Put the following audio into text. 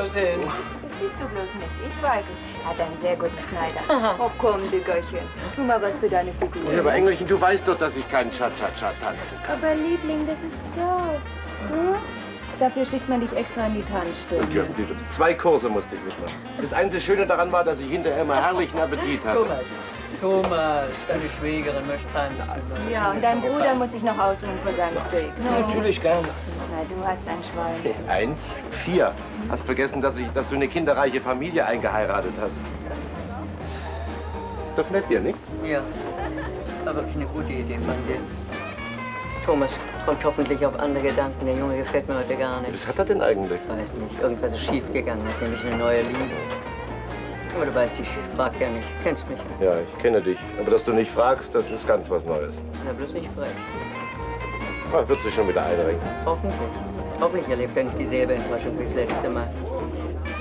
sehen. Das siehst du bloß nicht, ich weiß es. Hat einen sehr guten Schneider. Oh komm, Dickerchen, tu mal was für deine Figur. Ja, aber Engelchen, du weißt doch, dass ich keinen Cha-Cha-Cha tanzen kann. Aber Liebling, das ist so. Hm? Dafür schickt man dich extra in die Tanzstunde. Ja, 2 Kurse musste ich mitmachen. Das einzige Schöne daran war, dass ich hinterher immer herrlichen Appetit hatte. Thomas, deine Schwägerin möchte tanzen. Ja, und dein Bruder muss sich noch ausruhen von seinem Steak. No. Natürlich gerne. Na, du hast ein Schwein. 1, 4. Hast vergessen, dass du eine kinderreiche Familie eingeheiratet hast. Ist doch nett hier, nicht? Ja, war wirklich eine gute Idee von dir. Thomas kommt hoffentlich auf andere Gedanken. Der Junge gefällt mir heute gar nicht. Was hat er denn eigentlich? Ich weiß nicht, irgendwas ist schief gegangen, hat nämlich eine neue Liebe. Aber du weißt, ich frag ja nicht. Kennst mich. Ja, ich kenne dich. Aber dass du nicht fragst, das ist ganz was Neues. Na, bloß nicht frech. Ah, wird sich schon wieder einrenken. Hoffentlich. Hoffentlich erlebt er nicht dieselbe Enttäuschung wie das letzte Mal.